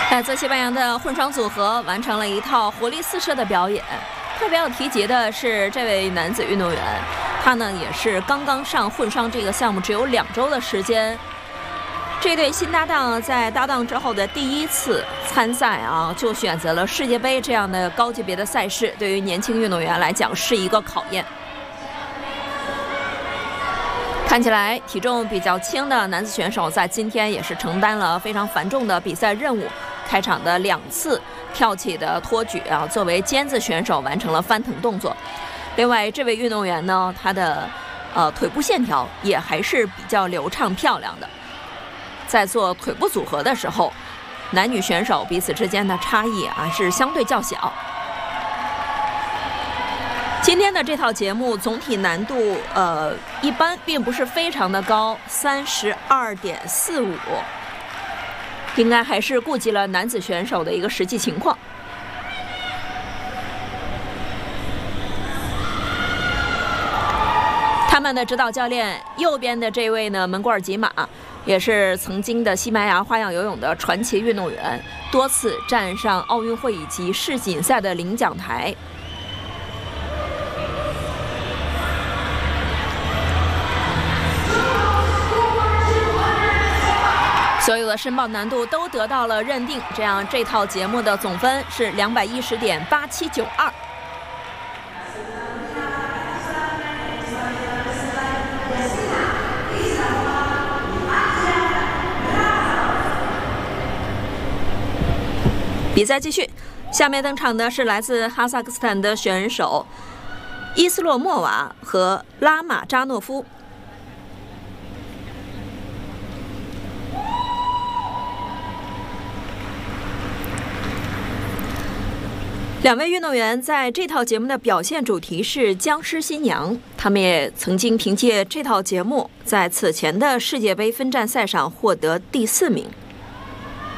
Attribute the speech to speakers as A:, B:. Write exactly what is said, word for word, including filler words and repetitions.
A: 来自西班牙的混双组合完成了一套活力四射的表演。特别要提及的是这位男子运动员，他呢也是刚刚上混双这个项目只有两周的时间。这对新搭档在搭档之后的第一次参赛啊，就选择了世界杯这样的高级别的赛事，对于年轻运动员来讲是一个考验。看起来体重比较轻的男子选手在今天也是承担了非常繁重的比赛任务。开场的两次跳起的托举啊，作为尖子选手完成了翻腾动作。另外，这位运动员呢，他的呃腿部线条也还是比较流畅漂亮的。在做腿部组合的时候，男女选手彼此之间的差异啊是相对较小。今天的这套节目总体难度呃一般，并不是非常的高，三十二点四五。应该还是顾及了男子选手的一个实际情况。他们的指导教练右边的这位呢，门古尔吉马，也是曾经的西班牙花样游泳的传奇运动员，多次站上奥运会以及世锦赛的领奖台。所有的申报难度都得到了认定，这样这套节目的总分是两百一十点八七九二。比赛继续，下面登场的是来自哈萨克斯坦的选手伊斯洛莫娃和拉马扎诺夫。两位运动员在这套节目的表现主题是僵尸新娘，他们也曾经凭借这套节目在此前的世界杯分站赛上获得第四名。